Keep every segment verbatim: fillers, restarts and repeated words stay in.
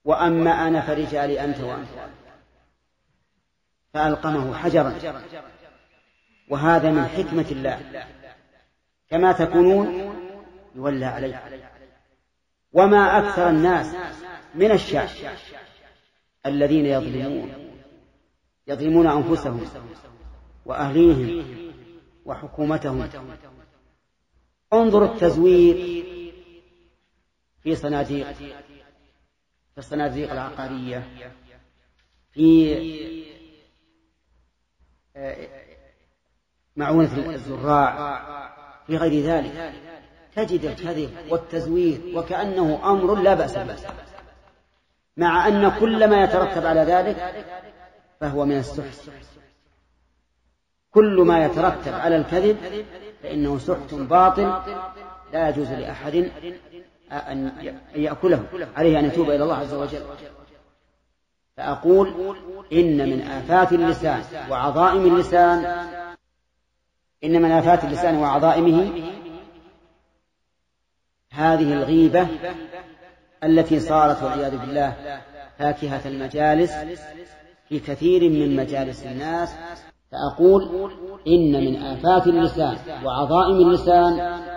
وأما أنا فرجالي أنت وأنت، فألقمه حجرا. وهذا من حكمة الله، كما تكونون يولى عليكم. وما أكثر الناس من الشعب الذين يظلمون يظلمون أنفسهم وأهليهم وحكومتهم. انظر التزوير في صناديق في الصناديق العقارية، في معونة الزراع، في غير ذلك، تجد الكذب والتزوير وكأنه أمر لا بأس به، مع أن كل ما يترتب على ذلك فهو من السحت. كل ما يترتب على الكذب فإنه سحت باطل لا يجوز لأحد أن يأكله، عليه أن يتوب إلى الله عز وجل. فأقول إن من آفات اللسان وعظائم اللسان إن من آفات اللسان وعظائمه هذه الغيبة التي صارت والعياذ بالله فاكهة المجالس في كثير من مجالس الناس. فأقول إن من آفات اللسان وعظائم اللسان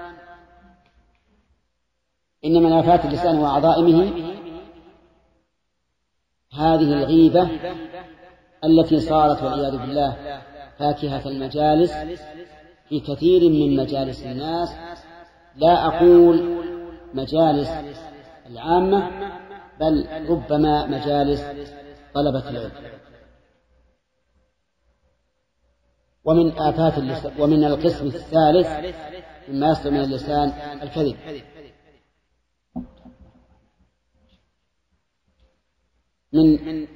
إن من آفات اللسان وعظائمه هذه الغيبة التي صارت والعياذ بالله فاكهة المجالس في كثير من مجالس الناس. لا أقول مجالس العامة، بل ربما مجالس طلبة العلم. ومن آفات اللسان ومن القسم الثالث مما يصدر من اللسان الكذب. من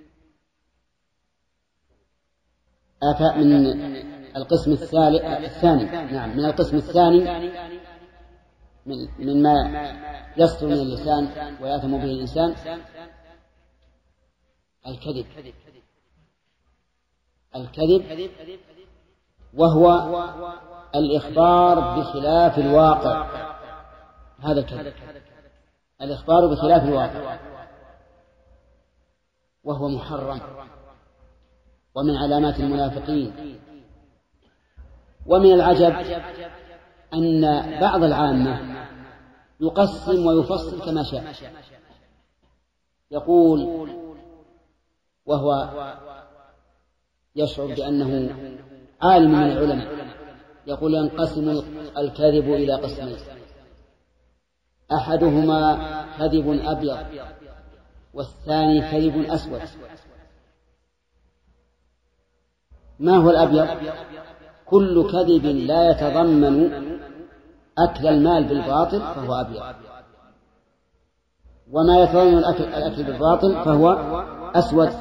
آفات من القسم الثالث الثاني نعم من القسم الثاني من مما يصدر من اللسان ويأثم به الإنسان الكذب. الكذب وهو الإخبار بخلاف الواقع. هذا الكذب، الإخبار بخلاف الواقع، وهو محرم ومن علامات المنافقين. ومن العجب أن بعض العامة يقسم ويفصل كما شاء، يقول وهو يشعر بأنه عالم من العلماء، يقول ينقسم الكذب إلى قسمين: أحدهما كذب أبيض والثاني كذب أسود. ما هو الأبيض؟ كل كذب لا يتضمن أكل المال بالباطل فهو أبيض، وما يتضمن الأكل, الأكل بالباطل فهو أسود.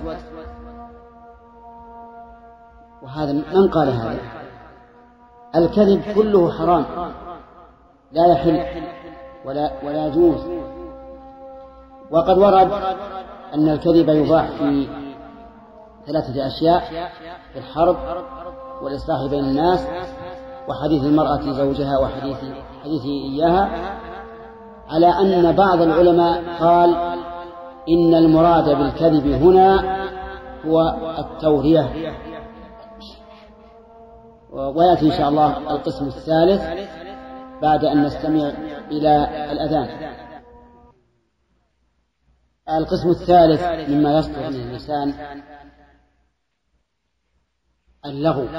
وهذا من قال هذا؟ الكذب كله حرام لا يحل ولا, ولا يجوز. وقد ورد أن الكذب يباح في ثلاثة أشياء: في الحرب والإصلاح بين الناس وحديث المرأة زوجها وحديث حديثه إياها، على أن بعض العلماء قال إن المراد بالكذب هنا هو التورية. ويأتي إن شاء الله القسم الثالث بعد أن نستمع إلى الأذان. القسم الثالث مما يصدر من اللسان اللغو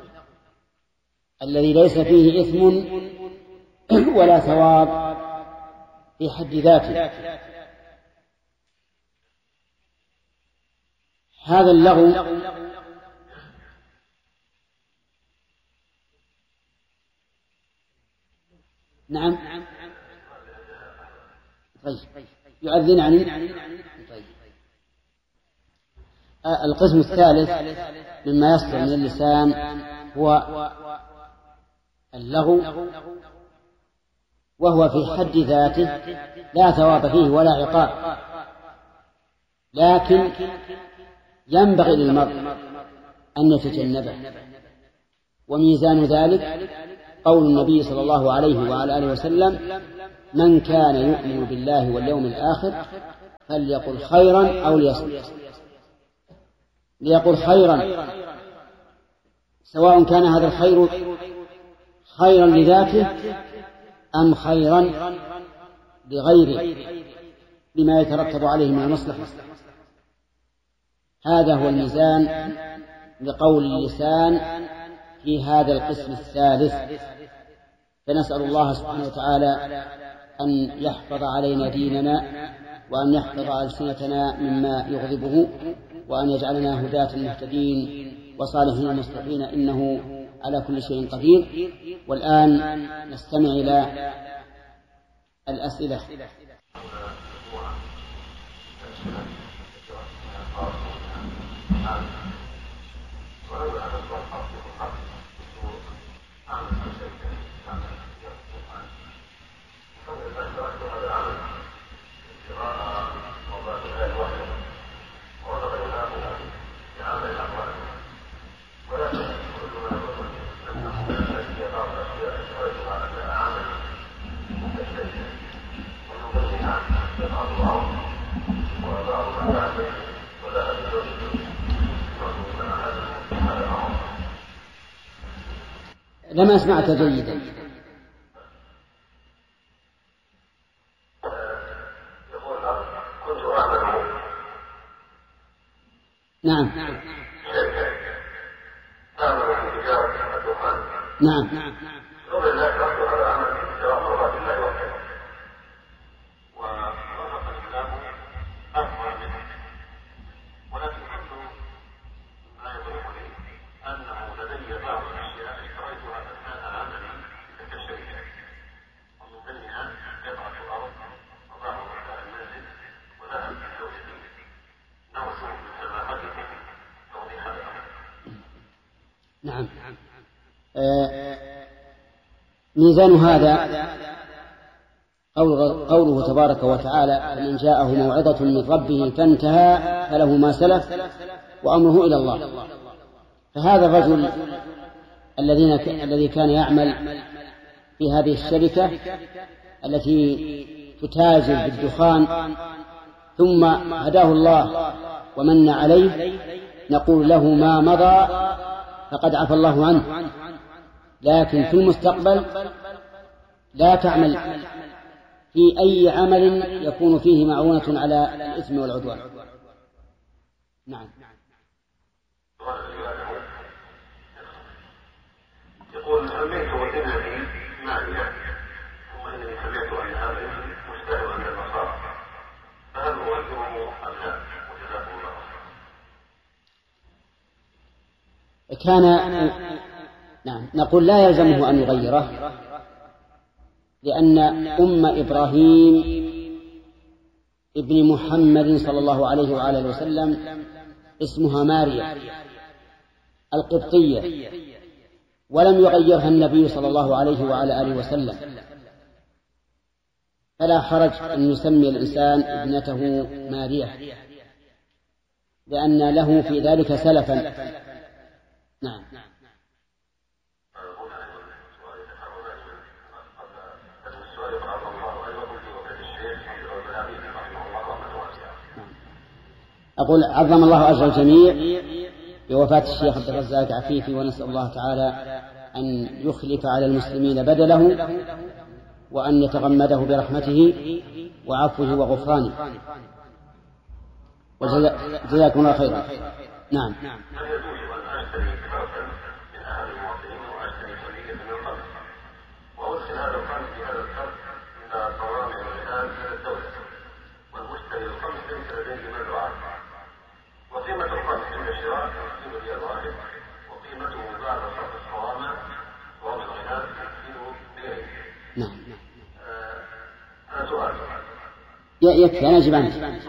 الذي ليس فيه إثم ولا ثواب في حد ذاته. هذا اللغو نعم طيب يؤذن عني طيب. القسم الثالث مما يصدر من اللسان هو اللغو، وهو في حد ذاته لا ثواب فيه ولا عقاب، لكن ينبغي للمرء أن يتجنبه. وميزان ذلك قول النبي صلى الله عليه وعلى آله وسلم: من كان يؤمن بالله واليوم الآخر فليقل خيرا أو ليصمت. ليقل خيرا سواء كان هذا الخير خيرا لذاته أم خيرا لغيره بما يترتب عليه من المصلحة. هذا هو الميزان لقول اللسان في هذا القسم الثالث. فنسأل الله سبحانه وتعالى أن يحفظ علينا ديننا وأن يحفظ ألسنتنا مما يغضبه وأن يجعلنا هداة مهتدين وصالحين مصلحين إنه على كل شيء قدير. والآن نستمع إلى الأسئلة. لما أسمعك جيدا. نعم نعم نعم نعم. آه ميزان هذا قوله تبارك وتعالى: فمن جاءه موعظة من ربه فانتهى فله ما سلف وأمره إلى الله. فهذا الرجل الذي كان يعمل في هذه الشركة التي تتاجر بالدخان ثم هداه الله ومن عليه، نقول له ما مضى فقد عفى الله عنه، لكن في المستقبل لا تعمل في أي عمل يكون فيه معونة على الإثم والعدوان. نعم. يقول: سميت ابنتي مالية ثم إنني سمعت أن هذا الاسم مشتهر عند النصارى، فهل أغيره أم لا؟ وجزاكم الله خيرا. كان نعم نقول لا يلزمه أن يغيره، لأن أم إبراهيم ابن محمد صلى الله عليه وآله وسلم اسمها ماريا القبطية، ولم يغيرها النبي صلى الله عليه وعلى آله وسلم، فلا حرج أن يسمي الإنسان ابنته ماريا لأن له في ذلك سلفا. نعم. أقول: عظم الله أجر الجميع بوفاة الشيخ عبد الرزاق عفيفي، ونسأل الله تعالى أن يخلف على المسلمين بدله وأن يتغمده برحمته وعفوه وغفرانه، وجزاكم الله خيرا. نعم. وقيمة القمح عند الشراء خمسين ريال واحد، وقيمته بعد صرف الصوامع ووضع الغناء ستين ريال. نعم. هذا سؤال. يكفي أنا أجيب عنه.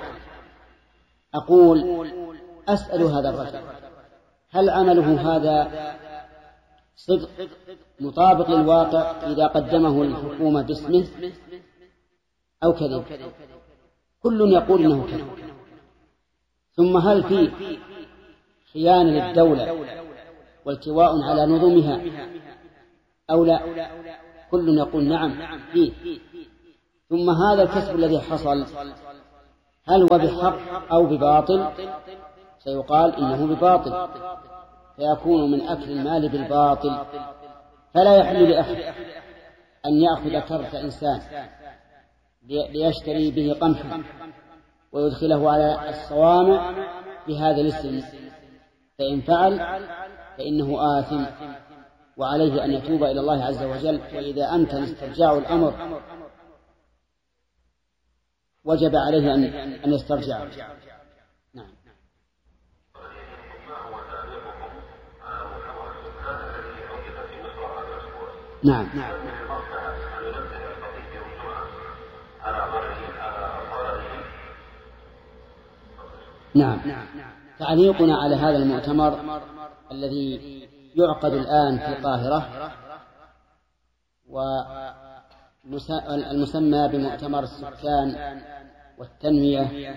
أقول: أسأل هذا الرجل هل عمله هذا صدق مطابق للواقع إذا قدمه الحكومة باسمه أو كذب؟ كل يقول إنه كذب. ثم هل فيه خيانة للدولة والتواء على نظمها أو لا؟ كل يقول نعم فيه. ثم هذا الكسب الذي حصل هل هو بحق أو بباطل؟ سيقال إنه بباطل، فيكون من أكل المال بالباطل. فلا يحل لأحد أن يأخذ كرت إنسان ليشتري به قمحا ويدخله على الصوامع بهذا الاسم، فإن فعل فإنه آثم وعليه أن يتوب إلى الله عز وجل. وإذا أمكن استرجاع الأمر وجب عليه أن أن يسترجعه. نعم. نعم. نعم. تعليقنا على هذا المؤتمر الذي يعقد الآن في القاهرة والمسمى بمؤتمر السكان والتنمية،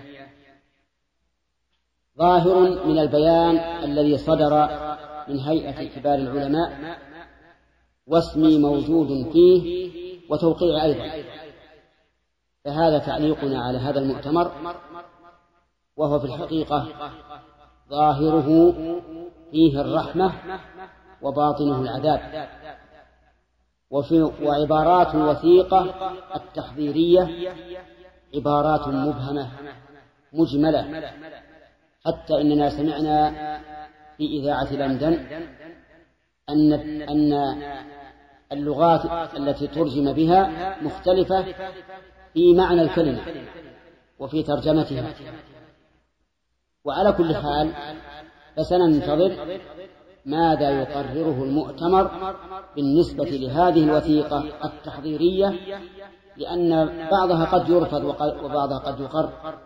ظاهر من البيان الذي صدر من هيئة كبار العلماء، واسمي موجود فيه وتوقيع أيضا. فهذا تعليقنا على هذا المؤتمر، وهو في الحقيقة ظاهره فيه الرحمة وباطنه العذاب. وفي وعبارات الوثيقة التحذيرية عبارات مبهمة مجملة، حتى إننا سمعنا في إذاعة لندن أن أن اللغات التي ترجم بها مختلفة في معنى الكلمة وفي ترجمتها. وعلى كل حال فسننتظر ماذا يقرره المؤتمر بالنسبة لهذه الوثيقة التحضيرية، لأن بعضها قد يرفض وبعضها قد يقر،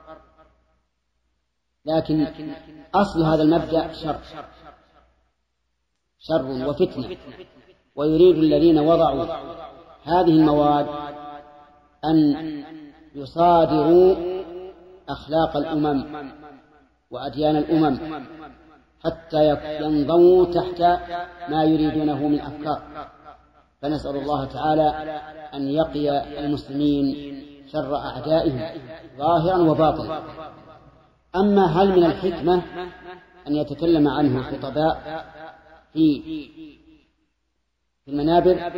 لكن أصل هذا المبدأ شر شر وفتنة. ويريد الذين وضعوا هذه المواد أن يصادروا أخلاق الأمم وأديان الأمم حتى ينضووا تحت ما يريدونه من أفكار. فنسأل الله تعالى أن يقي المسلمين شر أعدائهم ظاهرا وباطنا. أما هل من الحكمة أن يتكلم عنه الخطباء في في المنابر؟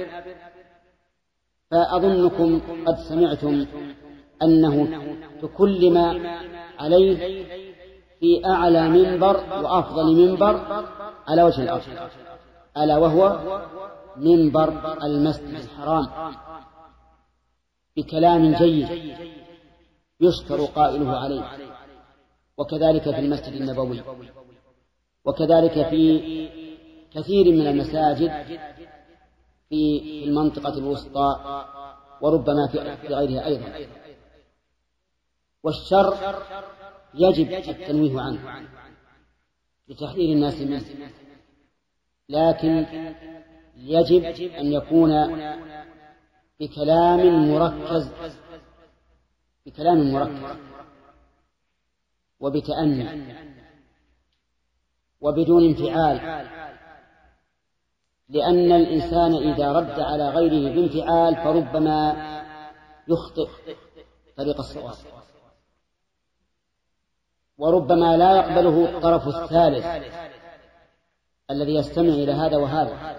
فأظنكم قد سمعتم أنه تكلم عليه في أعلى منبر وأفضل منبر على وجه الأرض، ألا وهو منبر المسجد الحرام، بكلام جيد يشكر قائله عليه، وكذلك في المسجد النبوي، وكذلك في كثير من المساجد في المنطقة الوسطى، وربما في غيرها أيضا. والشر يجب التنويه عنه لتحذير الناس منه، لكن يجب أن يكون بكلام مركز بكلام مركز وبتأني وبدون انفعال، لأن الإنسان إذا رد على غيره بانفعال فربما يخطئ طريق الصواب، وربما لا يقبله الطرف الثالث الذي يستمع إلى هذا وهذا.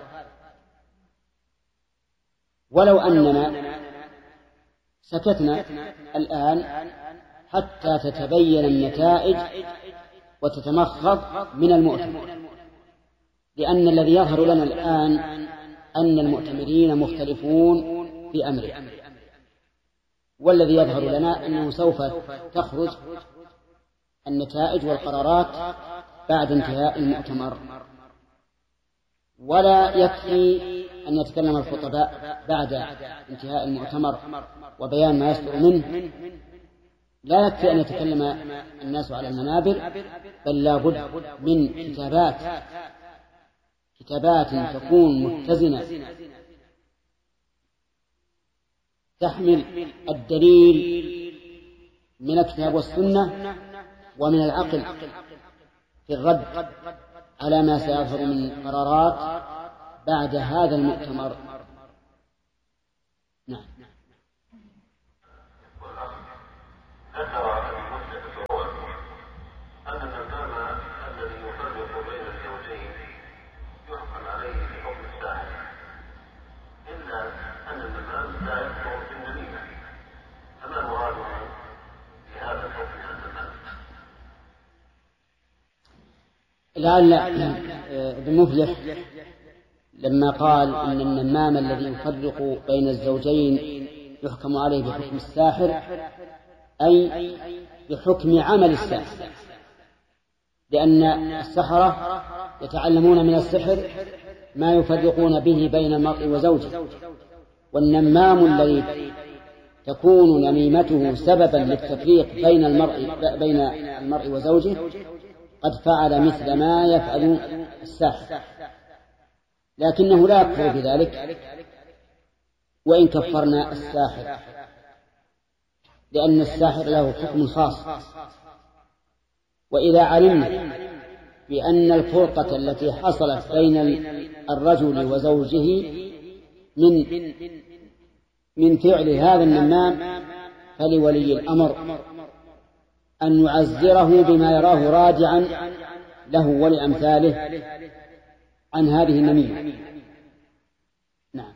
ولو أننا سكتنا الآن حتى تتبين النتائج وتتمخض من المؤتمر، لأن الذي يظهر لنا الآن أن المؤتمرين مختلفون في أمره، والذي يظهر لنا أنه سوف تخرج النتائج والقرارات بعد انتهاء المؤتمر. ولا يكفي أن يتكلم الخطباء بعد انتهاء المؤتمر وبيان ما يصدر منه، لا يكفي أن يتكلم الناس على المنابر، بل لا بد من كتابات كتابات تكون متزنة تحمل الدليل من الكتاب والسنة ومن العقل في الرد على ما سيظهر من قرارات بعد هذا المؤتمر. نعم. ذكر المسلم لعل ابن مفلح لما قال إن النمام الذي يفرق بين الزوجين يحكم عليه بحكم الساحر، أي بحكم عمل الساحر، لأن السحرة يتعلمون من السحر ما يفرقون به بين المرء وزوجه، والنمام الذي تكون نميمته سببا للتفريق بين المرء بين المرء وزوجه قد فعل مثل ما يفعل الساحر، لكنه لا يكفر بذلك وإن كفرنا الساحر، لأن الساحر له حكم خاص. وإذا علمنا بأن الفرقة التي حصلت بين الرجل وزوجه من من فعل هذا النمام، فلولي الأمر أن يعزره بما يراه راجعا له ولأمثاله عن هذه النميمة. نعم.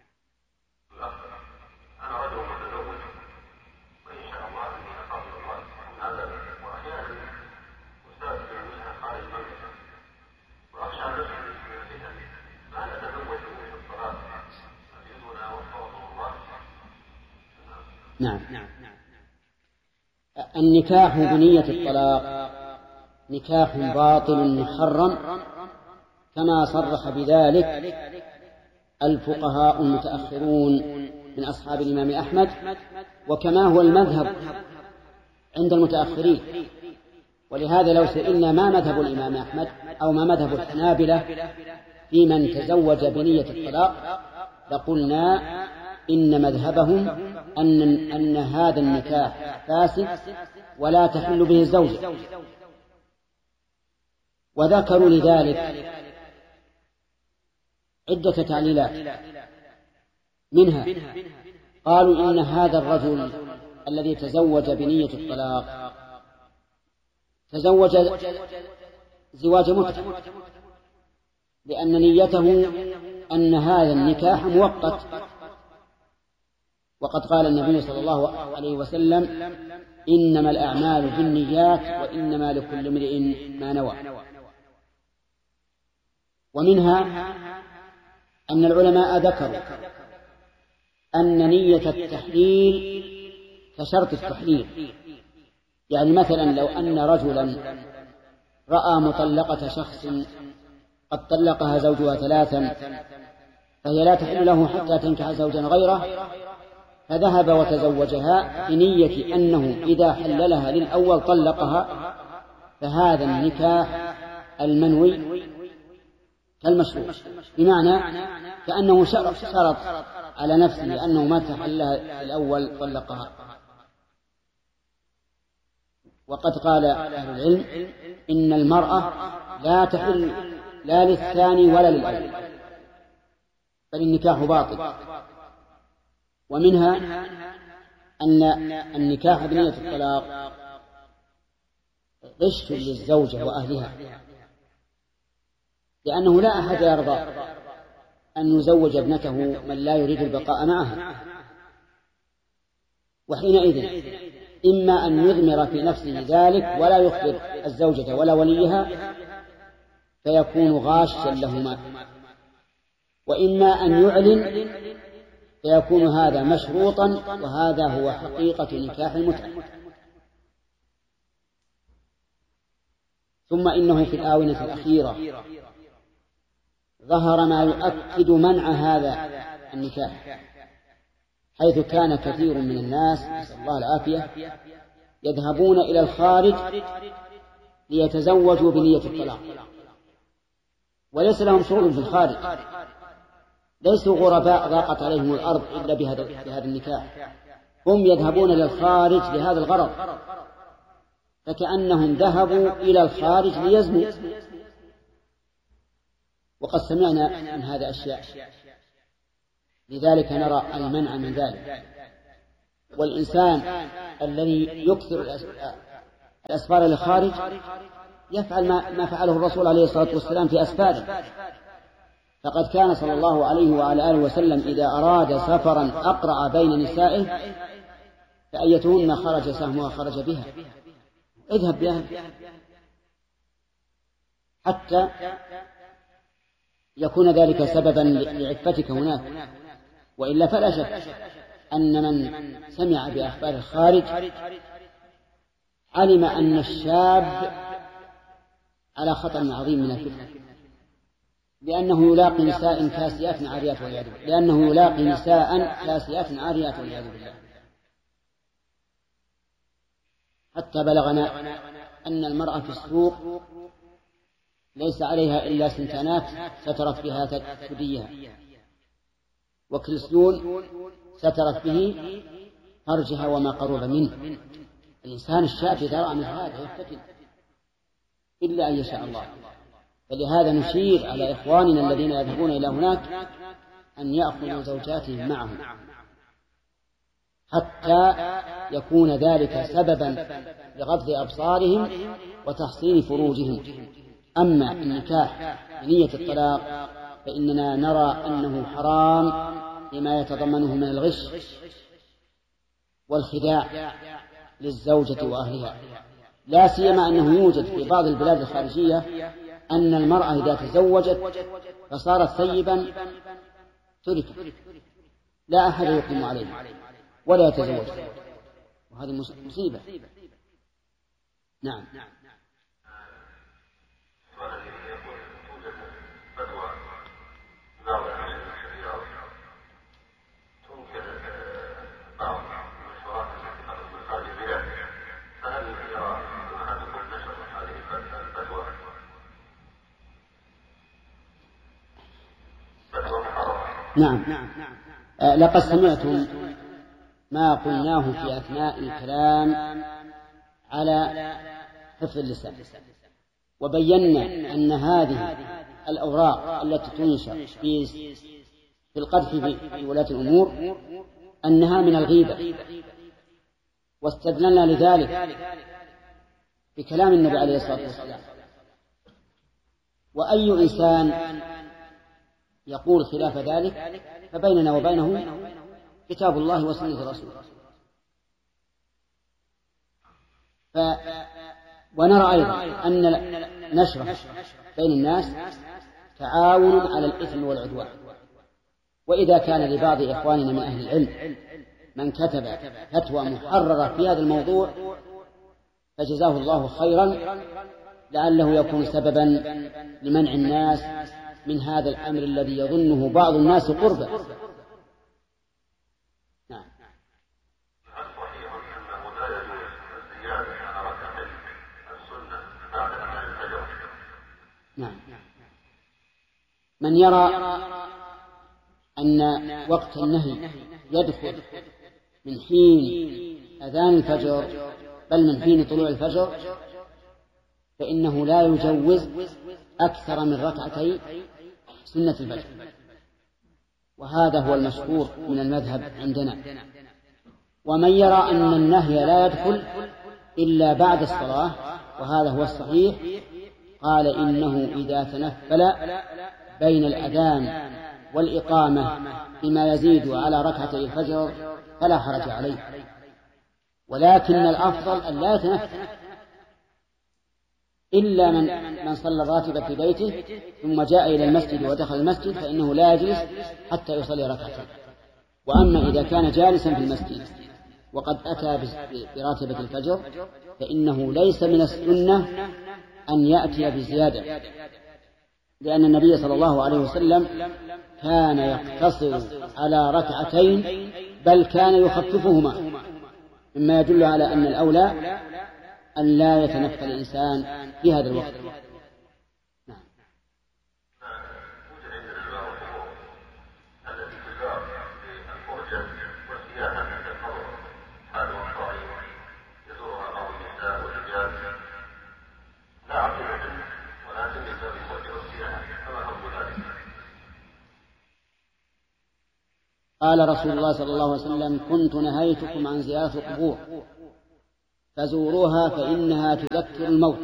أنا رجل متزوج وإن شاء الله أني أقابل الله هذا، وأحيانا أسافر منها خارج المملكة وأخشى نفسي من الفتن، فهل أتزوج من الصلاة أجدنا وفقه الله؟ نعم. النكاح بنية الطلاق نكاح باطل محرم، كما صرح بذلك الفقهاء المتأخرون من أصحاب الإمام أحمد، وكما هو المذهب عند المتأخرين. ولهذا لو سئلنا ما مذهب الإمام أحمد أو ما مذهب الحنابلة في من تزوج بنية الطلاق لقلنا إن مذهبهم أن, أن هذا النكاح فاسد ولا تحل به الزوجة، وذكروا لذلك عدة تعليلات، منها قالوا إن هذا الرجل الذي تزوج بنية الطلاق تزوج زواج متعة، لأن نيته أن هذا النكاح مؤقت، وقد قال النبي صلى الله عليه وسلم إنما الأعمال بالنيات وإنما لكل امرئ ما نوى. ومنها أن العلماء ذكروا أن نية التحليل كشرط التحليل، يعني مثلا لو أن رجلا رأى مطلقة شخص قد طلقها زوجها ثلاثا فهي لا تحل له حتى تنكح زوجا غيره، فذهب وتزوجها بنية أنه إذا حللها للأول طلقها، فهذا النكاح المنوي كالمشروع، بمعنى كأنه شرط على نفسه أنه ما تحلها الأول طلقها. وقد قال أهل العلم إن المرأة لا تحل لا للثاني ولا للأول، بل النكاح باطل. ومنها أن النكاح بنية الطلاق غش للزوجة وأهلها، لأنه لا أحد يرضى أن يزوج ابنته من لا يريد البقاء معها، وحينئذ إما أن يضمر في نفسه ذلك ولا يخبر الزوجة ولا وليها فيكون غاشا لهما، وإما أن يعلن فيكون هذا مشروطا، وهذا هو حقيقة نكاح المتعة. ثم إنه في الآونة الأخيرة ظهر ما يؤكد منع هذا النكاح، حيث كان كثير من الناس نسأل الله العافية يذهبون إلى الخارج ليتزوجوا بنية الطلاق، وليس لهم شغل في الخارج، ليسوا غرباء ضاقت عليهم الأرض إلا بهذا النكاح، هم يذهبون إلى الخارج لهذا الغرض، فكأنهم ذهبوا إلى الخارج ليزنوا. وقد سمعنا من هذا أشياء، لذلك نرى المنع من ذلك. والإنسان الذي يكثر الأسفار للخارج يفعل ما فعله الرسول عليه الصلاة والسلام في أسفاره، فقد كان صلى الله عليه وعلى آله وسلم إذا أراد سفرا أقرع بين نسائه فأيتهن خرج سهمها خرج بها، اذهب بها حتى يكون ذلك سببا لعفتك هناك. وإلا فلا شك أن من سمع بأخبار الخارج علم أن الشاب على خطر عظيم من الفتنة، لأنه يلاقي نساء كاسيات عاريات والعياذ بالله، لأنه يلاقي نساء كاسيات عاريات والعياذ بالله. حتى بلغنا أن المرأة في السوق ليس عليها إلا سنتانات سترت بها ثديها، وكلسون سترت به فرجها وما قرب منه. الإنسان الشاب إذا رأى من هذا يفتتن إلا أن يشاء الله. فلهذا نشير على إخواننا الذين يذهبون إلى هناك أن يأخذوا زوجاتهم معهم حتى يكون ذلك سببا لغض أبصارهم وتحصين فروجهم. أما النكاح بنية الطلاق فإننا نرى أنه حرام لما يتضمنه من الغش والخداع للزوجة وأهلها، لا سيما أنه يوجد في بعض البلاد الخارجية أن المرأة إذا تزوجت فصارت ثيبا تركت، لا أحد يقيم عليه ولا يتزوج، وهذه مصيبة. نعم. نعم. آه لقد سمعتم ما قلناه في أثناء الكلام على حفظ اللسان، وبينا أن هذه الأوراق التي تنشر في في القذف في ولاة الأمور أنها من الغيبة، واستدللنا لذلك بكلام النبي عليه الصلاة والسلام. وأي إنسان يقول خلاف ذلك فبيننا وبينه كتاب الله وسنة رسوله. ف... ونرى أيضا أن نشره بين الناس تعاون على الإثم والعدوان. وإذا كان لبعض إخواننا من أهل العلم من كتب فتوى محررة في هذا الموضوع فجزاه الله خيرا، لعله يكون سببا لمنع الناس من هذا الأمر الذي يظنه بعض الناس قربا. نعم. نعم. من يرى أن وقت النهي يدخل من حين أذان الفجر بل من حين طلوع الفجر فإنه لا يجوز أكثر من ركعتي سنة الفجر، وهذا هو المشهور من المذهب عندنا. ومن يرى أن النهي لا يدخل إلا بعد الصلاة وهذا هو الصحيح قال إنه إذا تنفل بين الأذان والإقامة بما يزيد على ركعتي الفجر فلا حرج عليه، ولكن الأفضل أن لا يتنفل إلا من من صلى الراتبة في بيته ثم جاء إلى المسجد ودخل المسجد فإنه لا يجلس حتى يصلي ركعتين. وأما إذا كان جالسا في المسجد وقد أتى براتبة الفجر فإنه ليس من السنة أن يأتي بزيادة، لأن النبي صلى الله عليه وسلم كان يقتصر على ركعتين بل كان يخففهما، مما يدل على أن الأولى أن لا يتنفل الإنسان في هذا الوقت. نعم. قال رسول الله صلى الله عليه وسلم كنت نهيتكم عن زيارة القبور فزوروها فإنها تذكر الموت،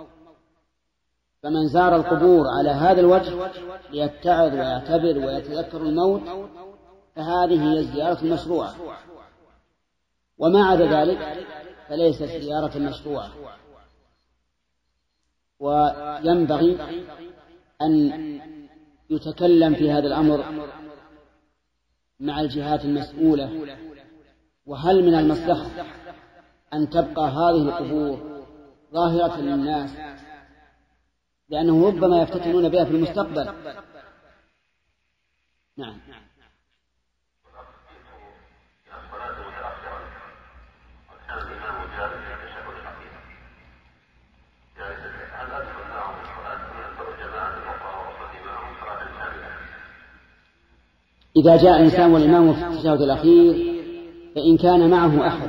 فمن زار القبور على هذا الوجه ليتعظ ويعتبر ويتذكر الموت فهذه هي الزيارة المشروعة، وما عدا ذلك فليست زيارة مشروعة. وينبغي أن يتكلم في هذا الأمر مع الجهات المسؤولة. وهل من المصلحة أن تبقى هذه القبور ظاهرة للناس، لأنه ربما يفتتنون بها في المستقبل؟ نعم. إذا جاء الإنسان والإمام في التشهد الأخير فإن كان معه أحد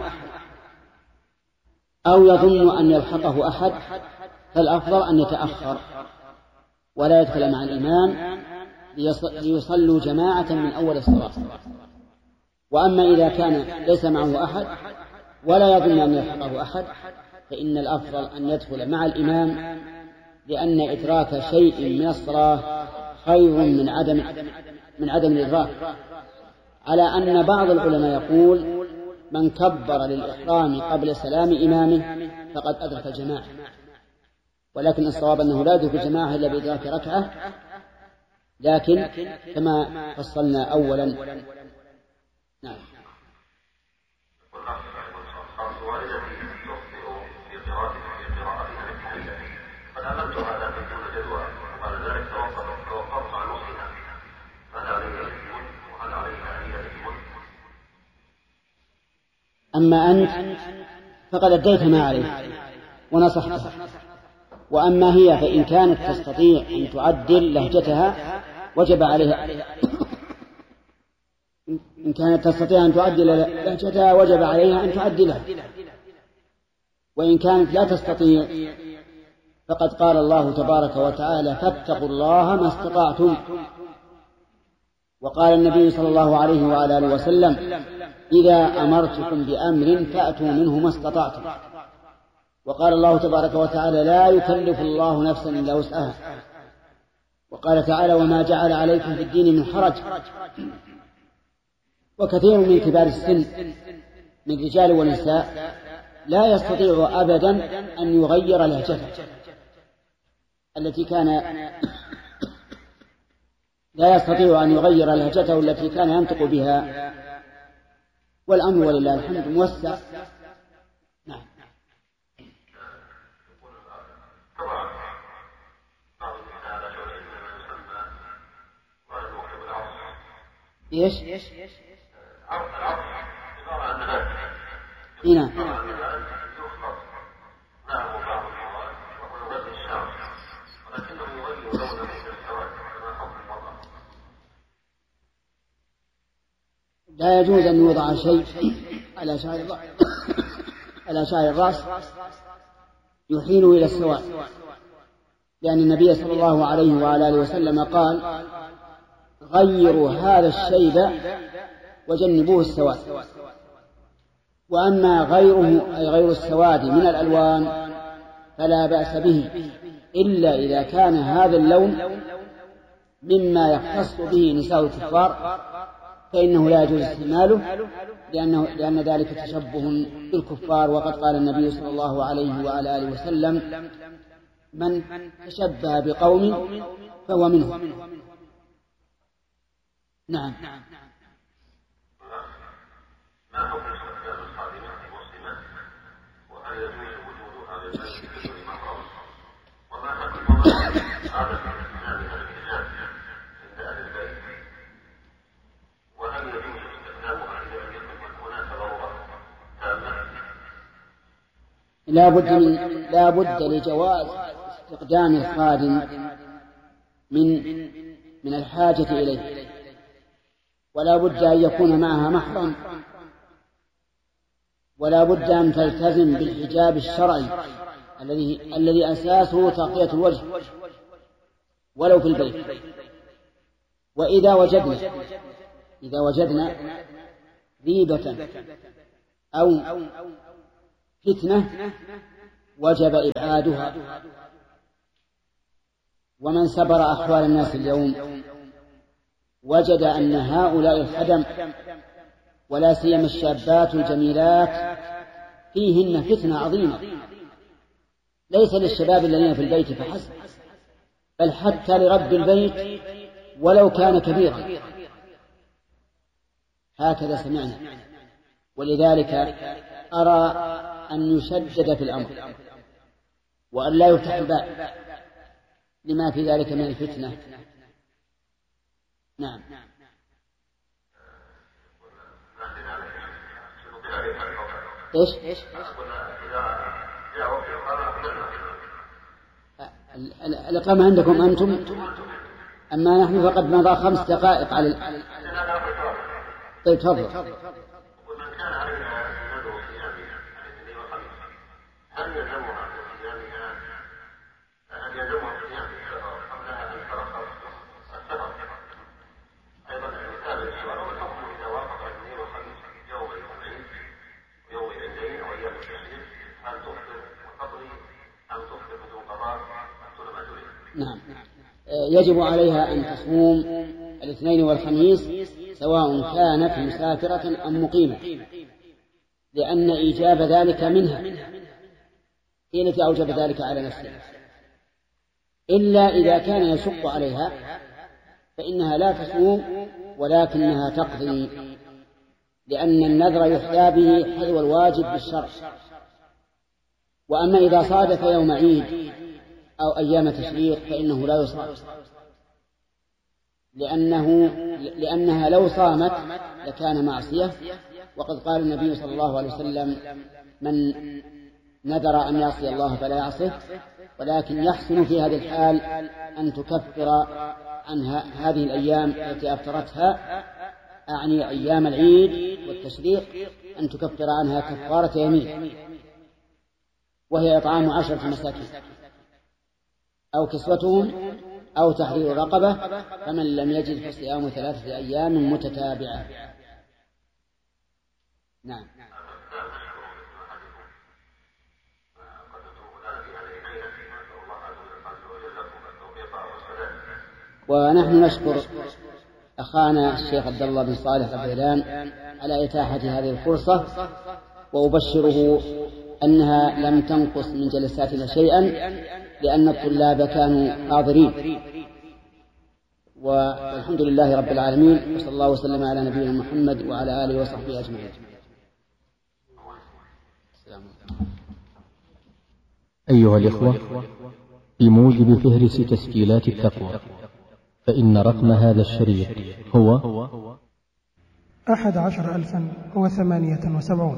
أو يظن أن يلحقه أحد فالأفضل أن يتأخر ولا يدخل مع الإمام ليصلوا جماعة من أول الصلاة. وأما إذا كان ليس معه أحد ولا يظن أن يلحقه أحد فإن الأفضل أن يدخل مع الإمام، لأن إدراك شيء من الصلاة خير من عدم من عدم الإدراك. على أن بعض العلماء يقول من كبر للإحرام قبل سلام إمامه فقد أدرك الجماعة، ولكن الصواب أنه لا يدرك الجماعة إلا بإدراك ركعة، لكن كما فصلنا أولا. نعم. أما أنت فقد أديت ما عليك ونصحتها، وأما هي فإن كانت تستطيع أن تعدل لهجتها وجب عليها إن كانت تستطيع أن تعدل لهجتها وجب عليها أن تعدلها، وإن كانت لا تستطيع فقد قال الله تبارك وتعالى فاتقوا الله ما استطعتم. وقال النبي صلى الله عليه وعلى آله وسلم إذا أمرتكم بأمر فأتوا منه ما استطعتم. وقال الله تبارك وتعالى لا يكلف الله نفسا إلا وسعها. وقال تعالى وما جعل عليكم في الدين من حرج. وكثير من كبار السن من رجال ونساء لا يستطيع أبدا أن يغير لهجته التي كان لا يستطيع أن يغير لهجته التي كان ينطق بها، والأمر ولله الحمد موسع. نعم. إيش؟ هنا لا يجوز أن يوضع شيء على شعر على شعر الرأس يحيل إلى السواد، لأن النبي صلى الله عليه وعلى آله وسلم قال غيروا هذا الشيب وجنبوه السواد. وأما غيره أي غير السواد من الألوان فلا بأس به، إلا إذا كان هذا اللون مما يختص به نساء الكفار فإنه لا يجوز استعماله، لأنه لأن ذلك تشبه بالكفار. وقد قال النبي صلى الله عليه وعلى آله وسلم من تشبه بقوم فهو منهم. نعم. ما حكم استخدام الخادمة المسلمة، وهل يجوز وجود هذا البيت بدون محرم؟ وما حكم عدم استخدامها الحجاب عند أهل البيت؟ وهل يجوز استخدامها عند أن يكون هناك ضرورة تامة؟ لا بد من لا بد لجواز استخدام الخادم من من الحاجة إليه، ولا بد أن يكون معها محرم، ولا بد أن تلتزم بالحجاب الشرعي الذي الذي أساسه تغطية الوجه ولو في البيت. وإذا وجدنا إذا وجدنا ريبة أو فتنة وجب إبعادها. ومن سبر أحوال الناس اليوم وجد أن هؤلاء الخدم ولا سيما الشابات الجميلات فيهن فتنة عظيمة، ليس للشباب الذين في البيت فحسب، بل حتى لرب البيت ولو كان كبيرا. هكذا سمعنا، ولذلك أرى أن يشدد في الأمر وأن لا يفتح الباب لما في ذلك من الفتنة. نعم. إيش؟ الإقامة عندكم أنتم، أما نحن فقد مضى خمس دقائق على ال... طيب تفضل. نعم، يجب عليها أن تصوم الاثنين والخميس سواء كانت مسافرة أم مقيمة، لأن إيجاب ذلك منها هي التي أوجب ذلك على نفسها، إلا إذا كان يشق عليها فإنها لا تصوم ولكنها تقضي، لأن النذر يحيى به حذو الواجب بالشرع. وأما إذا صادف يوم عيد أو أيام تشريق فإنه لا يصام، لأنه لأنها لو صامت لكان معصية، وقد قال النبي صلى الله عليه وسلم: من نذر أن يعصي الله فلا يعصيه، ولكن يحسن في هذه الحال أن تكفر عنها هذه الأيام التي أفطرتها، أعني أيام العيد والتشريق، أن تكفر عنها كفارة يمين، وهي إطعام عشرة مساكين أو كسوتهم أو تحرير رقبة، فمن لم يجد فصيام ثلاثة أيام متتابعة. نعم. ونحن نشكر أخانا الشيخ عبد الله بن صالح الغيلان على إتاحة هذه الفرصة، وأبشره أنها لم تنقص من جلساتنا شيئا، لأن الطلاب كانوا حاضرين. والحمد لله رب العالمين، وصلى الله وسلم على نبينا محمد وعلى آله وصحبه أجمعين. أيها الإخوة، بموجب فهرس تسجيلات التقوى، فإن رقم هذا الشريط هو أحد عشر ألفا وثمانية وسبعون.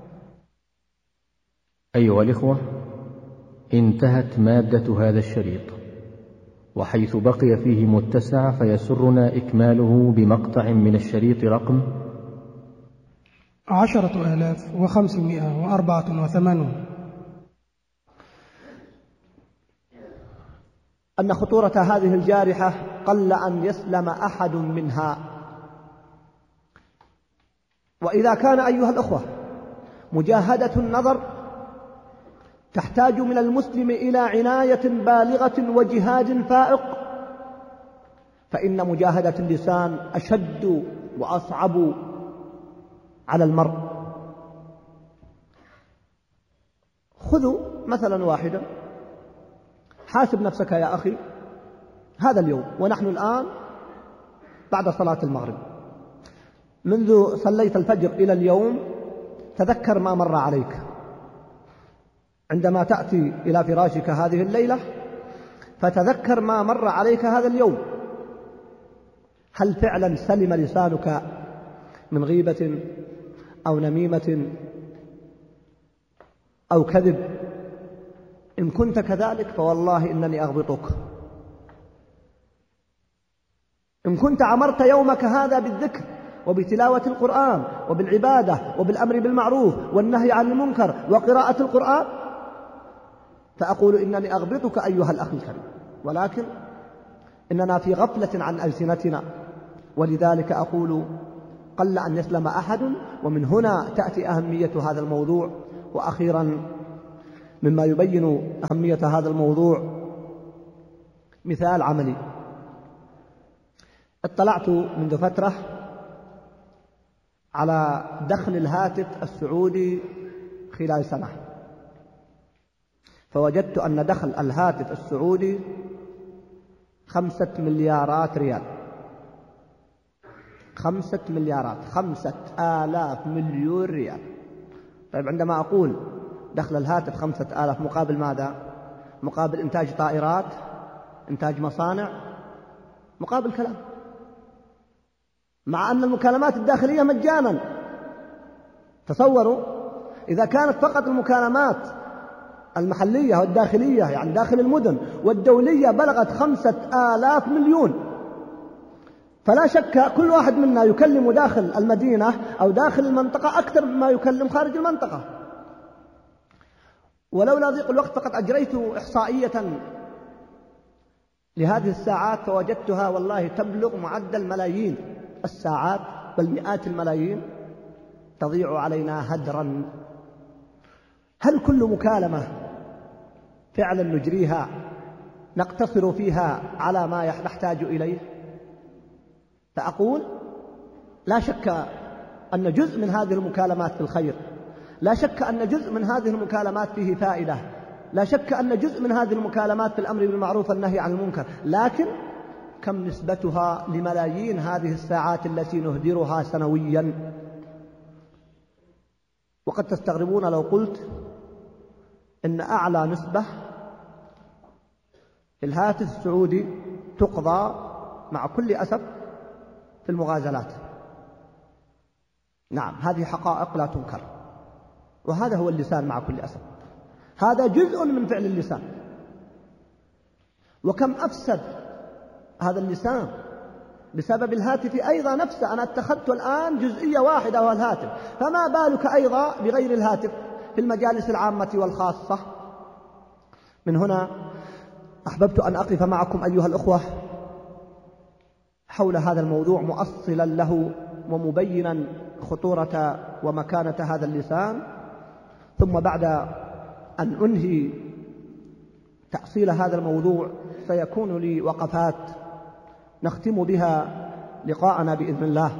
أيها الإخوة، انتهت مادة هذا الشريط، وحيث بقي فيه متسع فيسرنا إكماله بمقطع من الشريط رقم عشرة آلاف وخمسمائة وأربعة وثمانون. أن خطورة هذه الجارحة قل أن يسلم أحد منها، وإذا كان أيها الأخوة مجاهدة النظر تحتاج من المسلم إلى عناية بالغة وجهاد فائق، فإن مجاهدة اللسان أشد وأصعب على المرء. خذوا مثلا واحدا، حاسب نفسك يا أخي هذا اليوم ونحن الآن بعد صلاة المغرب، منذ صليت الفجر إلى اليوم تذكر ما مر عليك. عندما تأتي إلى فراشك هذه الليلة فتذكر ما مر عليك هذا اليوم. هل فعلا سلم لسانك من غيبة أو نميمة أو كذب؟ إن كنت كذلك فوالله إنني أغبطك. إن كنت عمرت يومك هذا بالذكر وبتلاوة القرآن وبالعبادة وبالأمر بالمعروف والنهي عن المنكر وقراءة القرآن، فأقول إنني أغبطك أيها الأخ الكريم، ولكن إننا في غفلة عن ألسنتنا، ولذلك أقول قل أن يسلم أحد. ومن هنا تأتي أهمية هذا الموضوع. وأخيرا مما يبين أهمية هذا الموضوع مثال عملي. اطلعت منذ فترة على دخل الهاتف السعودي خلال سنة، فوجدت أن دخل الهاتف السعودي خمسة مليارات ريال. خمسة مليارات، خمسة آلاف مليون ريال. طيب عندما أقول دخل الهاتف خمسة آلاف مقابل ماذا؟ مقابل إنتاج طائرات، إنتاج مصانع، مقابل كلام. مع أن المكالمات الداخلية مجانا. تصوروا إذا كانت فقط المكالمات المحلية والداخلية يعني داخل المدن والدولية بلغت خمسة آلاف مليون، فلا شك كل واحد منا يكلم داخل المدينة أو داخل المنطقة أكثر مما يكلم خارج المنطقة. ولولا ضيق الوقت فقد أجريت إحصائية لهذه الساعات فوجدتها والله تبلغ معدل ملايين الساعات، بل مئات الملايين تضيع علينا هدرا. هل كل مكالمة فعلا نجريها نقتصر فيها على ما نحتاج إليه؟ فأقول لا شك أن جزء من هذه المكالمات في الخير، لا شك أن جزء من هذه المكالمات فيه فائدة، لا شك أن جزء من هذه المكالمات في الأمر بالمعروف والنهي عن المنكر، لكن كم نسبتها لملايين هذه الساعات التي نهدرها سنويا؟ وقد تستغربون لو قلت إن أعلى نسبة في الهاتف السعودي تقضى مع كل أسف في المغازلات. نعم، هذه حقائق لا تنكر، وهذا هو اللسان مع كل أسف، هذا جزء من فعل اللسان. وكم أفسد هذا اللسان بسبب الهاتف أيضا نفسه. أنا اتخذت الآن جزئية واحدة وهو الهاتف، فما بالك أيضا بغير الهاتف في المجالس العامة والخاصة. من هنا أحببت أن أقف معكم أيها الأخوة حول هذا الموضوع مؤصلا له ومبينا خطورة ومكانة هذا اللسان، ثم بعد أن أنهي تأصيل هذا الموضوع سيكون لي وقفات نختم بها لقاءنا بإذن الله.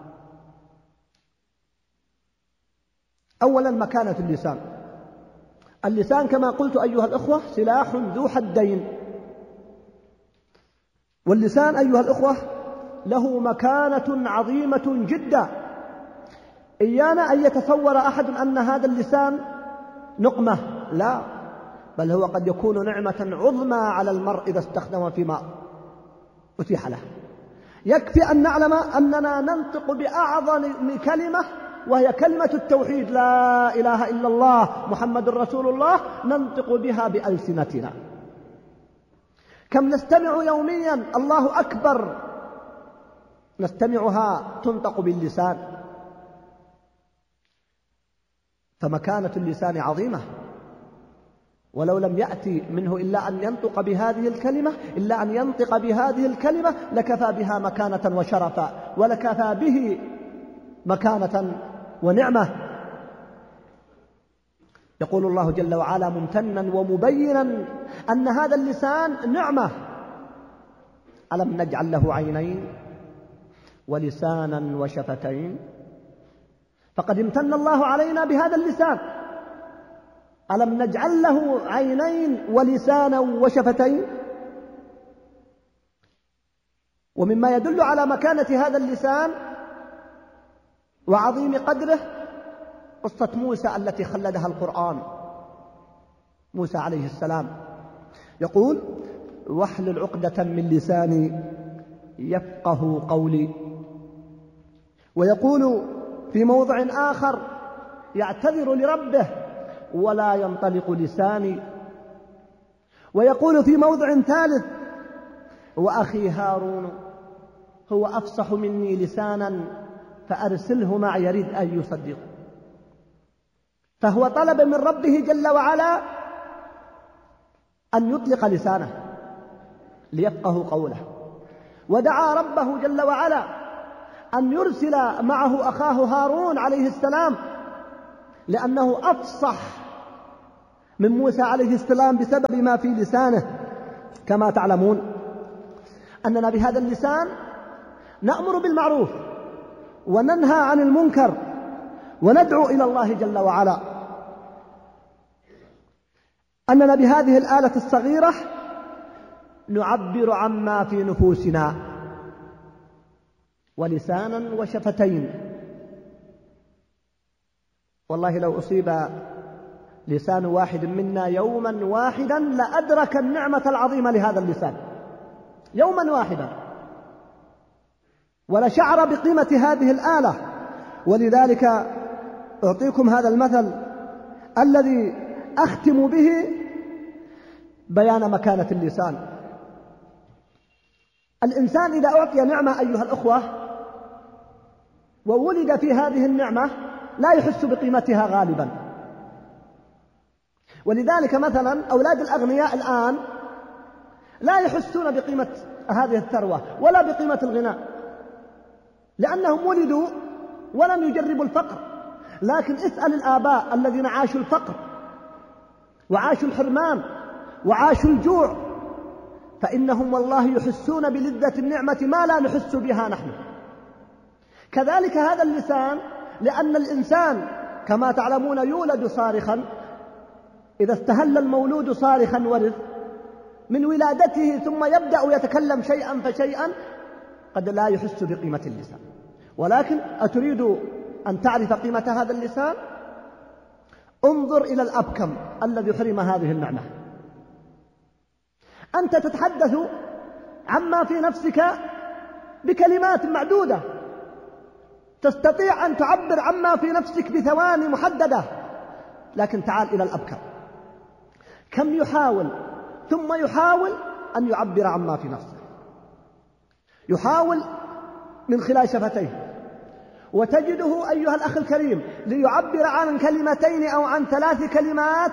أولا مكانة اللسان. اللسان كما قلت أيها الأخوة سلاح ذو حدين، واللسان أيها الأخوة له مكانة عظيمة جدا. إيانا أن يتصور أحد أن هذا اللسان نقمة، لا، بل هو قد يكون نعمة عظمى على المرء إذا استخدم فيما أتيح له. يكفي أن نعلم أننا ننطق بأعظم كلمة وهي كلمة التوحيد، لا إله إلا الله محمد رسول الله، ننطق بها بألسنتنا. كم نستمع يوميا الله أكبر، نستمعها تنطق باللسان. فمكانة اللسان عظيمة، ولو لم يأتي منه إلا أن ينطق بهذه الكلمة إلا أن ينطق بهذه الكلمة لكفى بها مكانة وشرفا، ولكفى به مكانة ونعمة. يقول الله جل وعلا ممتنا ومبينا أن هذا اللسان نعمة: ألم نجعل له عينين ولسانا وشفتين. فقد امتن الله علينا بهذا اللسان. ألم نجعل له عينين ولسانا وشفتين. ومما يدل على مكانة هذا اللسان وعظيم قدره قصة موسى التي خلدها القرآن. موسى عليه السلام يقول: واحلل عقدة من لساني يفقه قولي. ويقول في موضع آخر يعتذر لربه: ولا ينطلق لساني. ويقول في موضع ثالث: وأخي هارون هو أفصح مني لسانا فأرسله معي يريد أن يصدق. فهو طلب من ربه جل وعلا أن يطلق لسانه ليفقه قوله، ودعا ربه جل وعلا أن يرسل معه أخاه هارون عليه السلام، لأنه أفصح من موسى عليه السلام بسبب ما في لسانه. كما تعلمون أننا بهذا اللسان نأمر بالمعروف وننهى عن المنكر وندعو إلى الله جل وعلا. أننا بهذه الآلة الصغيرة نعبر عما في نفوسنا، ولسانا وشفتين. والله لو أصيب لسان واحد منا يوما واحدا لأدرك النعمة العظيمة لهذا اللسان يوما واحدا، ولشعر بقيمة هذه الآلة. ولذلك أعطيكم هذا المثل الذي أختم به بيان مكانة اللسان. الإنسان إذا أعطي نعمة أيها الأخوة وولد في هذه النعمة لا يحس بقيمتها غالبا. ولذلك مثلا أولاد الأغنياء الآن لا يحسون بقيمة هذه الثروة ولا بقيمة الغناء، لأنهم ولدوا ولم يجربوا الفقر. لكن اسأل الآباء الذين عاشوا الفقر وعاشوا الحرمان وعاشوا الجوع، فإنهم والله يحسون بلذة النعمة ما لا نحس بها نحن. كذلك هذا اللسان، لأن الإنسان كما تعلمون يولد صارخا، إذا استهل المولود صارخا ورث، من ولادته ثم يبدأ يتكلم شيئا فشيئا قد لا يحس بقيمة اللسان. ولكن أتريد أن تعرف قيمة هذا اللسان؟ انظر إلى الأبكم الذي حرم هذه النعمة. أنت تتحدث عما في نفسك بكلمات معدودة، تستطيع أن تعبر عما في نفسك بثواني محددة. لكن تعال إلى الأبكم، كم يحاول ثم يحاول أن يعبر عما في نفسه، يحاول من خلال شفتيه، وتجده أيها الأخ الكريم ليعبر عن كلمتين أو عن ثلاث كلمات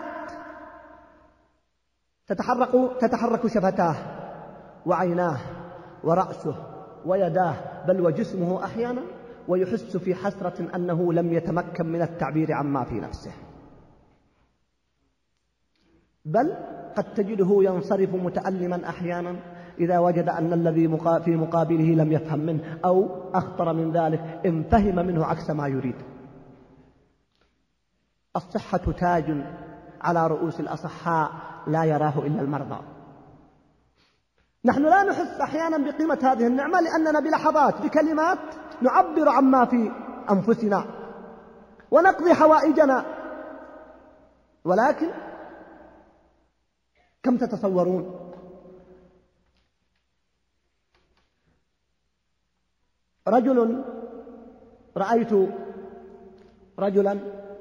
تتحرك تتحرك شفتاه وعيناه ورأسه ويداه بل وجسمه أحيانا، ويحس في حسرة أنه لم يتمكن من التعبير عما في نفسه. بل قد تجده ينصرف متألما أحيانا إذا وجد أن الذي في مقابله لم يفهم منه، أو أخطر من ذلك إن فهم منه عكس ما يريد. الصحة تاج على رؤوس الأصحاء لا يراه إلا المرضى. نحن لا نحس أحيانا بقيمة هذه النعمة لأننا بلحظات بكلمات نعبر عما في أنفسنا ونقضي حوائجنا. ولكن كم تتصورون رجل رأيت رجلا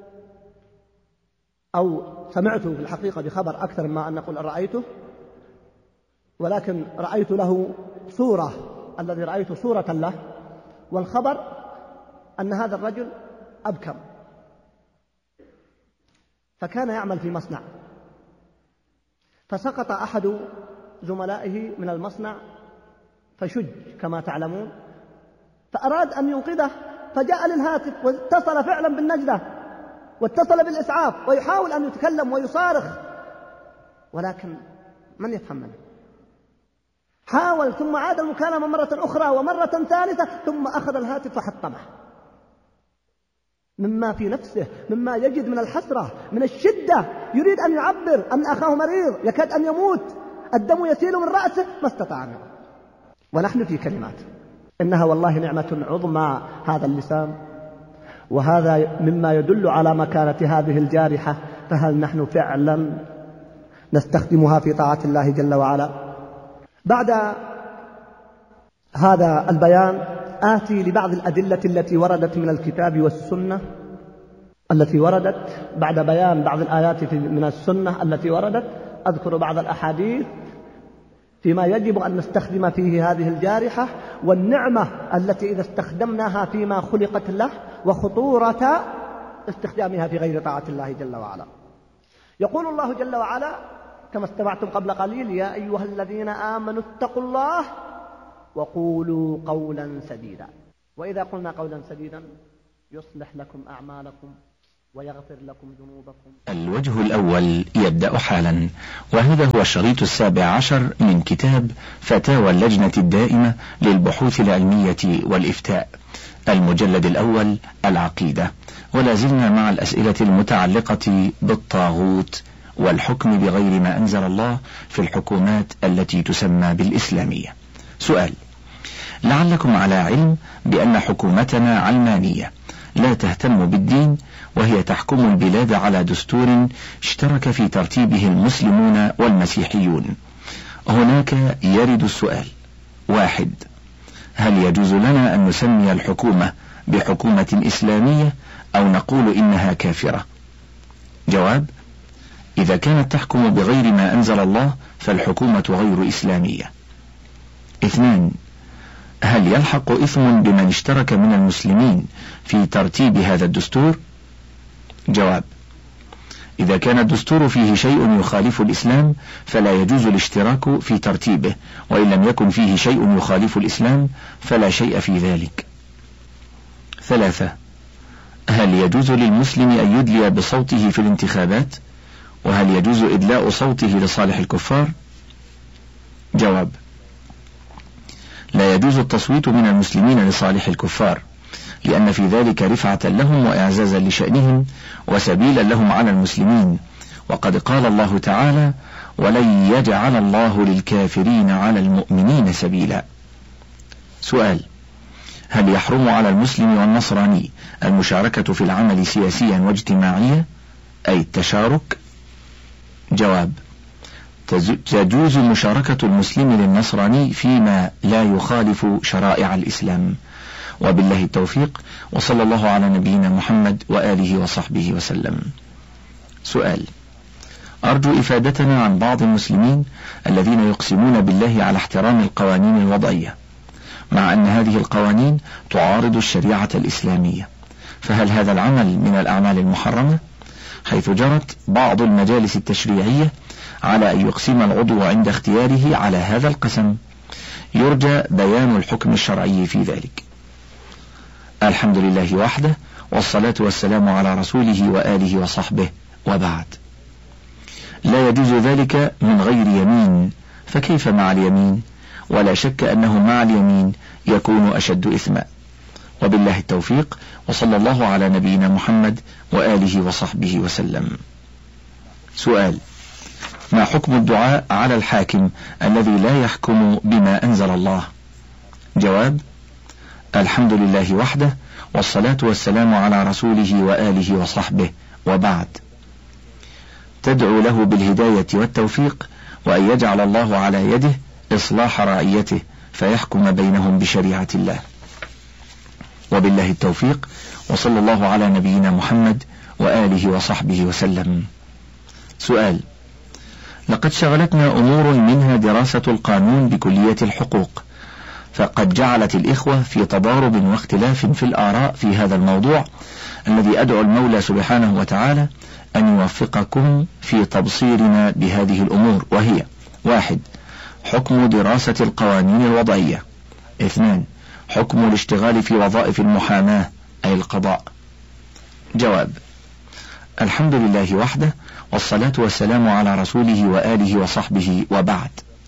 أو سمعته في الحقيقة بخبر أكثر ما أن نقول رأيته، ولكن رأيت له صورة، الذي رأيت صورة له، والخبر أن هذا الرجل أبكم، فكان يعمل في مصنع، فسقط أحد زملائه من المصنع فشج كما تعلمون، فأراد أن ينقذه، فجاء للهاتف واتصل فعلا بالنجدة واتصل بالإسعاف ويحاول أن يتكلم ويصارخ، ولكن من يفهم منه؟ حاول ثم عاد المكالمة مرة أخرى ومرة ثالثة، ثم أخذ الهاتف فحطمه مما في نفسه، مما يجد من الحسرة من الشدة، يريد أن يعبر أن أخاه مريض يكاد أن يموت، الدم يسيل من رأسه، ما استطاع منه. ونحن في كلمات، إنها والله نعمة عظمى هذا اللسان، وهذا مما يدل على مكانة هذه الجارحة. فهل نحن فعلا نستخدمها في طاعة الله جل وعلا؟ بعد هذا البيان آتي لبعض الأدلة التي وردت من الكتاب والسنة، التي وردت بعد بيان بعض الآيات من السنة التي وردت. أذكر بعض الأحاديث فيما يجب أن نستخدم فيه هذه الجارحة، والنعمة التي إذا استخدمناها فيما خلقت له، وخطورة استخدامها في غير طاعة الله جل وعلا. يقول الله جل وعلا كما استمعتم قبل قليل: يا أيها الذين آمنوا اتقوا الله وقولوا قولا سديدا. وإذا قلنا قولا سديدا يصلح لكم أعمالكم ويغفر لكم ذنوبكم. الوجه الأول يبدأ حالا، وهذا هو الشريط السابع عشر من كتاب فتاوى اللجنة الدائمة للبحوث العلمية والإفتاء، المجلد الأول العقيدة. ولا زلنا مع الأسئلة المتعلقة بالطاغوت والحكم بغير ما أنزل الله في الحكومات التي تسمى بالإسلامية. سؤال: لعلكم على علم بأن حكومتنا علمانية لا تهتم بالدين، وهي تحكم البلاد على دستور اشترك في ترتيبه المسلمون والمسيحيون. هناك يرد السؤال: واحد، هل يجوز لنا أن نسمي الحكومة بحكومة إسلامية أو نقول إنها كافرة؟ جواب: إذا كانت تحكم بغير ما أنزل الله فالحكومة غير إسلامية. اثنان، هل يلحق إثم بمن اشترك من المسلمين في ترتيب هذا الدستور؟ جواب: إذا كان الدستور فيه شيء يخالف الإسلام فلا يجوز الاشتراك في ترتيبه، وإن لم يكن فيه شيء يخالف الإسلام فلا شيء في ذلك. ثلاثة، هل يجوز للمسلم أن يدلي بصوته في الانتخابات؟ وهل يجوز إدلاء صوته لصالح الكفار؟ جواب: لا يجوز التصويت من المسلمين لصالح الكفار، لأن في ذلك رفعة لهم وإعزازا لشأنهم وسبيلا لهم على المسلمين، وقد قال الله تعالى: ولن يجعل الله للكافرين على المؤمنين سبيلا. سؤال: هل يحرم على المسلم والنصراني المشاركة في العمل سياسيا واجتماعيا، أي التشارك؟ جواب: تجوز مشاركة المسلم للنصراني فيما لا يخالف شرائع الإسلام. وبالله التوفيق، وصلى الله على نبينا محمد وآله وصحبه وسلم. سؤال: أرجو إفادتنا عن بعض المسلمين الذين يقسمون بالله على احترام القوانين الوضعية، مع أن هذه القوانين تعارض الشريعة الإسلامية، فهل هذا العمل من الأعمال المحرمة؟ حيث جرت بعض المجالس التشريعية على أن يقسم العضو عند اختياره على هذا القسم، يرجى بيان الحكم الشرعي في ذلك. الحمد لله وحده، والصلاة والسلام على رسوله وآله وصحبه، وبعد. لا يجوز ذلك من غير يمين، فكيف مع اليمين؟ ولا شك أنه مع اليمين يكون أشد إثما. وبالله التوفيق، وصلى الله على نبينا محمد وآله وصحبه وسلم. سؤال: ما حكم الدعاء على الحاكم الذي لا يحكم بما أنزل الله؟ جواب: الحمد لله وحده، والصلاة والسلام على رسوله وآله وصحبه، وبعد. تدعو له بالهداية والتوفيق، وأن يجعل الله على يده إصلاح رعيته فيحكم بينهم بشريعة الله. وبالله التوفيق، وصلى الله على نبينا محمد وآله وصحبه وسلم. سؤال: لقد شغلتنا أمور منها دراسة القانون بكلية الحقوق، فقد جعلت الإخوة في تضارب واختلاف في الآراء في هذا الموضوع، الذي أدعو المولى سبحانه وتعالى أن يوفقكم في تبصيرنا بهذه الأمور، وهي: واحد، حكم دراسة القوانين الوضعية. اثنان، حكم الاشتغال في وظائف المحاماة أي القضاء. جواب: الحمد لله وحده، والصلاة والسلام على رسوله وآله وصحبه، وبعد.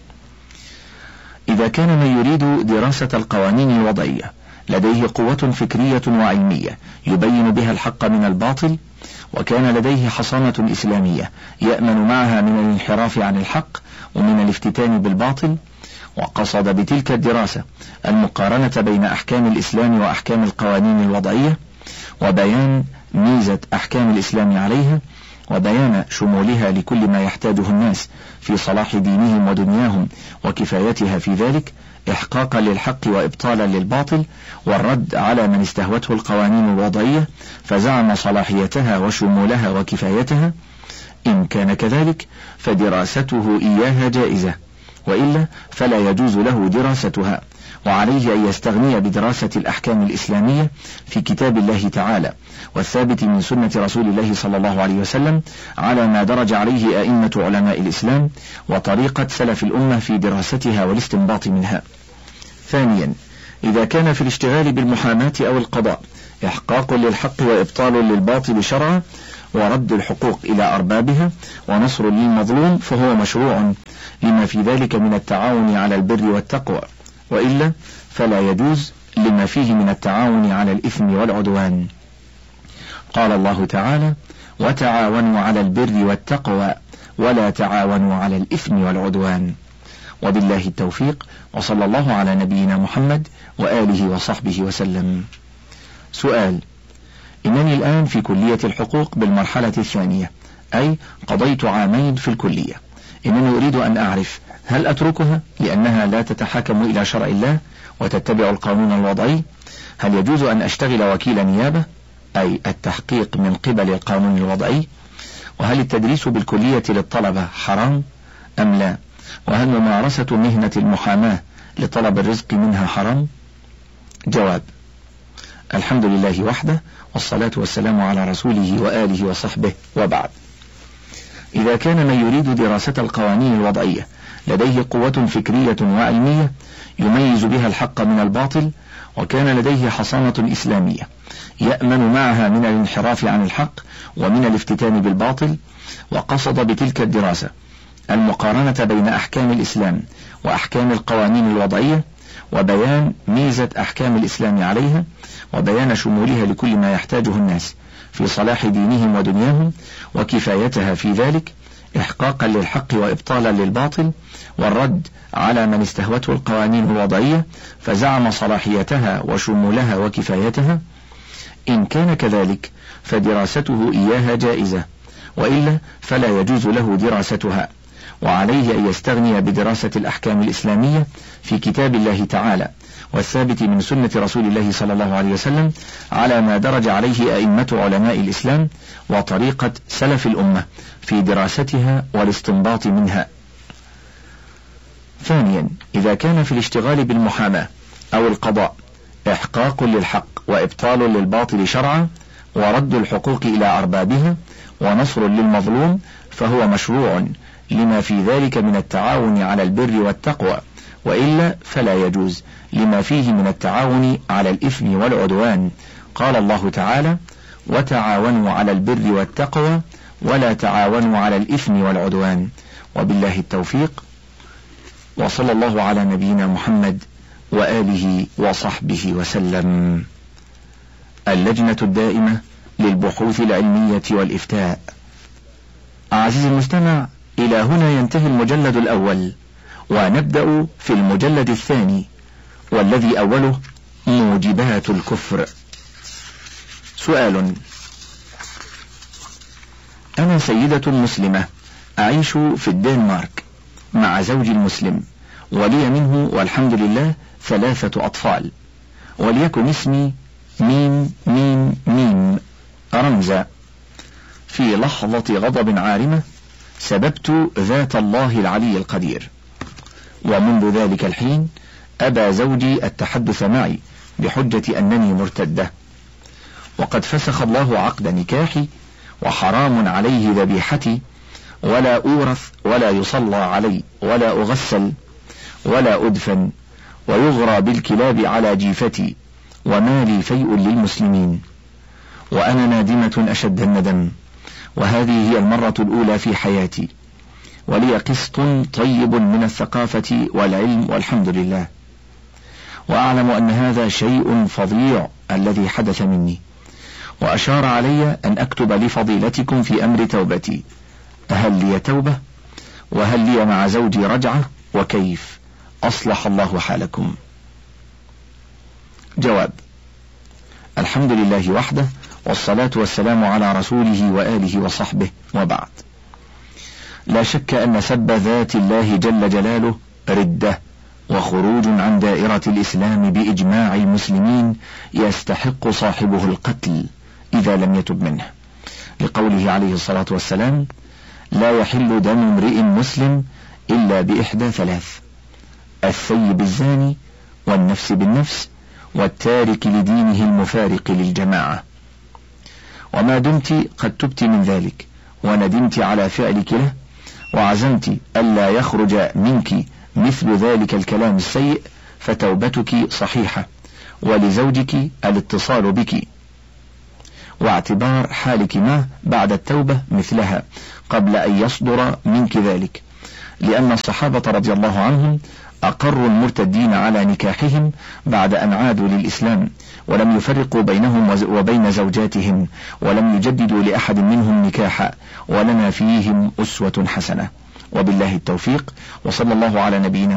إذا كان من يريد دراسة القوانين الوضعية لديه قوة فكرية وعلمية يبين بها الحق من الباطل، وكان لديه حصانة إسلامية يأمن معها من الانحراف عن الحق ومن الافتتان بالباطل، وقصد بتلك الدراسة المقارنة بين أحكام الإسلام وأحكام القوانين الوضعية، وبيان ميزة أحكام الإسلام عليها، وبيان شمولها لكل ما يحتاجه الناس في صلاح دينهم ودنياهم وكفايتها في ذلك، إحقاقا للحق وإبطالا للباطل، والرد على من استهوته القوانين الوضعية فزعم صلاحيتها وشمولها وكفايتها، إن كان كذلك فدراسته إياها جائزة، وإلا فلا يجوز له دراستها، وعليه أن يستغني بدراسة الأحكام الإسلامية في كتاب الله تعالى والثابت من سنة رسول الله صلى الله عليه وسلم على ما درج عليه أئمة علماء الإسلام، وطريقة سلف الأمة في دراستها والاستنباط منها. ثانيا، إذا كان في الاشتغال بالمحاماة أو القضاء إحقاق للحق وإبطال للباطل شرعا، ورد الحقوق إلى أربابها ونصر للمظلوم، فهو مشروع لما في ذلك من التعاون على البر والتقوى، وإلا فلا يجوز لما فيه من التعاون على الإثم والعدوان. قال الله تعالى: وتعاونوا على البر والتقوى ولا تعاونوا على الإثم والعدوان. وبالله التوفيق، وصلى الله على نبينا محمد وآله وصحبه وسلم. سؤال: إنني الآن في كلية الحقوق بالمرحلة الثانية، أي قضيت عامين في الكلية. إنني أريد أن أعرف هل أتركها لأنها لا تتحاكم إلى شرع الله وتتبع القانون الوضعي؟ هل يجوز أن أشتغل وكيل نيابة، أي التحقيق من قبل القانون الوضعي؟ وهل التدريس بالكلية للطلبة حرام أم لا؟ وهل ممارسة مهنة المحاماة لطلب الرزق منها حرام؟ جواب: الحمد لله وحده، والصلاة والسلام على رسوله وآله وصحبه، وبعد. إذا كان من يريد دراسة القوانين الوضعية لديه قوة فكرية وعلمية يميز بها الحق من الباطل، وكان لديه حصانة إسلامية يأمن معها من الانحراف عن الحق ومن الافتتان بالباطل، وقصد بتلك الدراسة المقارنة بين أحكام الإسلام وأحكام القوانين الوضعية، وبيان ميزة أحكام الإسلام عليها، وبيان شمولها لكل ما يحتاجه الناس في صلاح دينهم ودنياهم، وكفايتها في ذلك إحقاقا للحق وإبطالا للباطل، والرد على من استهوته القوانين الوضعية فزعم صلاحيتها وشمولها وكفايتها. إن كان كذلك فدراسته إياها جائزة، وإلا فلا يجوز له دراستها، وعليه أن يستغني بدراسة الأحكام الإسلامية في كتاب الله تعالى والثابت من سنة رسول الله صلى الله عليه وسلم على ما درج عليه أئمة علماء الإسلام وطريقة سلف الأمة في دراستها والاستنباط منها. ثانيا: إذا كان في الاشتغال بالمحاماة أو القضاء إحقاق للحق وإبطال للباطل شرعا ورد الحقوق إلى أربابها ونصر للمظلوم، فهو مشروع لما في ذلك من التعاون على البر والتقوى، وإلا فلا يجوز لما فيه من التعاون على الإثم والعدوان. قال الله تعالى: وتعاونوا على البر والتقوى ولا تعاونوا على الإثم والعدوان. وبالله التوفيق، وصلى الله على نبينا محمد وآله وصحبه وسلم. اللجنة الدائمة للبحوث العلمية والإفتاء. عزيزي المستمع، إلى هنا ينتهي المجلد الأول، ونبدأ في المجلد الثاني، والذي أوله موجبات الكفر. سؤال: أنا سيدة مسلمة أعيش في الدنمارك مع زوجي المسلم، ولي منه والحمد لله ثلاثة أطفال، وليكن اسمي ميم ميم ميم رمزة. في لحظة غضب عارمة سببت ذات الله العلي القدير، ومنذ ذلك الحين أبى زوجي التحدث معي بحجة أنني مرتدة، وقد فسخ الله عقد نكاحي، وحرام عليه ذبيحتي، ولا أورث ولا يصلى علي ولا أغسل ولا أدفن، ويغرى بالكلاب على جيفتي، ومالي فيء للمسلمين، وأنا نادمة أشد الندم، وهذه هي المرة الأولى في حياتي، ولي قسط طيب من الثقافة والعلم والحمد لله، وأعلم أن هذا شيء فظيع الذي حدث مني، وأشار علي أن أكتب لفضيلتكم في أمر توبتي، هل لي توبة؟ وهل لي مع زوجي رجعة؟ وكيف؟ أصلح الله حالكم. جواب: الحمد لله وحده، والصلاة والسلام على رسوله وآله وصحبه، وبعد. لا شك أن سب ذات الله جل جلاله ردة وخروج عن دائرة الإسلام بإجماع المسلمين يستحق صاحبه القتل إذا لم يتب منه، لقوله عليه الصلاة والسلام: لا يحل دم امرئ مسلم إلا بإحدى ثلاث: الثيب الزاني، والنفس بالنفس، والتارك لدينه المفارق للجماعة. وما دمت قد تبت من ذلك وندمت على فعلك له، وعزمت ألا يخرج منك مثل ذلك الكلام السيء، فتوبتك صحيحة، ولزوجك الاتصال بك واعتبار حالك معه بعد التوبة مثلها قبل أن يصدر منك ذلك، لأن الصحابة رضي الله عنهم أقروا المرتدين على نكاحهم بعد أن عادوا للإسلام، ولم يفرقوا بينهم وبين زوجاتهم، ولم يجددوا لأحد منهم نكاحا، ولنا فيهم أسوة حسنة. وبالله التوفيق، وصلى الله على نبينا